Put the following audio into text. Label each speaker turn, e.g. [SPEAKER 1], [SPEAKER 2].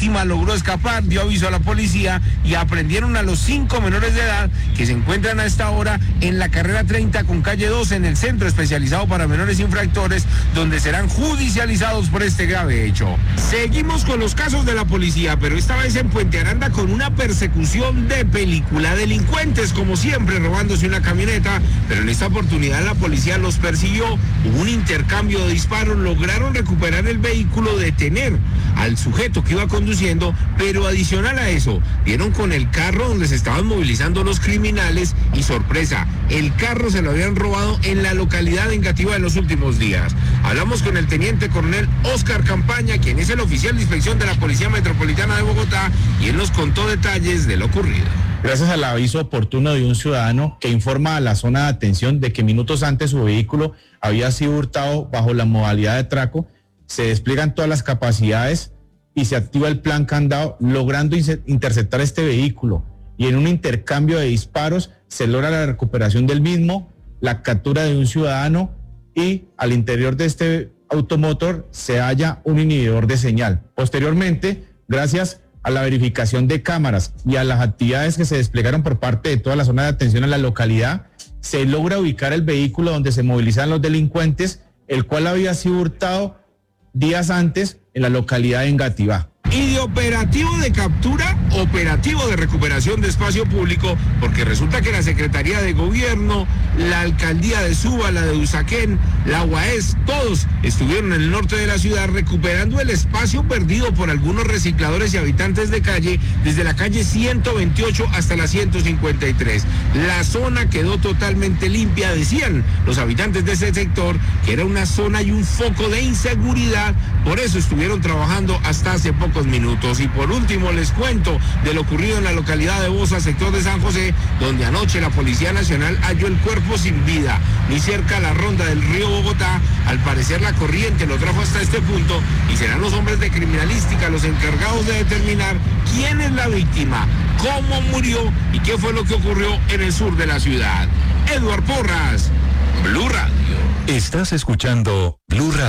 [SPEAKER 1] víctima logró escapar, dio aviso a la policía y aprendieron a los 5 menores de edad que se encuentran a esta hora en la carrera 30 con calle 12 en el centro especializado para menores infractores, donde serán judicializados por este grave hecho. Seguimos con los casos de la policía, pero esta vez en Puente Aranda con una persecución de película. Delincuentes, como siempre, robándose una camioneta, pero en esta oportunidad la policía los persiguió. Hubo un intercambio de disparos, lograron recuperar el vehículo, detener al sujeto que iba conduciendo, pero adicional a eso, dieron con el carro donde se estaban movilizando los criminales y sorpresa, el carro se lo habían robado en la localidad de Engativá en los últimos días. Hablamos con el teniente coronel Oscar Campaña, quien es el oficial de inspección de la Policía Metropolitana de Bogotá, y él nos contó detalles de lo ocurrido.
[SPEAKER 2] Gracias al aviso oportuno de un ciudadano que informa a la zona de atención de que minutos antes su vehículo había sido hurtado bajo la modalidad de atraco, se despliegan todas las capacidades y se activa el plan candado, logrando interceptar este vehículo. Y en un intercambio de disparos se logra la recuperación del mismo, la captura de un ciudadano y al interior de este automotor se halla un inhibidor de señal. Posteriormente, gracias a la verificación de cámaras y a las actividades que se desplegaron por parte de toda la zona de atención a la localidad, se logra ubicar el vehículo donde se movilizan los delincuentes, el cual había sido hurtado días antes en la localidad de Engativá.
[SPEAKER 1] Y de operativo de captura, operativo de recuperación de espacio público, porque resulta que la Secretaría de Gobierno, la Alcaldía de Suba, la de Usaquén, la UAES, todos estuvieron en el norte de la ciudad recuperando el espacio perdido por algunos recicladores y habitantes de calle, desde la calle 128 hasta la 153. La zona quedó totalmente limpia, decían los habitantes de ese sector, que era una zona y un foco de inseguridad, por eso estuvieron trabajando hasta hace pocos minutos. Y por último les cuento de lo ocurrido en la localidad de Bosa, sector de San José, donde anoche la Policía Nacional halló el cuerpo sin vida, muy cerca a la ronda del río Bogotá. Al parecer la corriente lo trajo hasta este punto y serán los hombres de criminalística los encargados de determinar quién es la víctima, cómo murió y qué fue lo que ocurrió en el sur de la ciudad. Eduard Porras, Blue Radio.
[SPEAKER 3] Estás escuchando Blue Radio.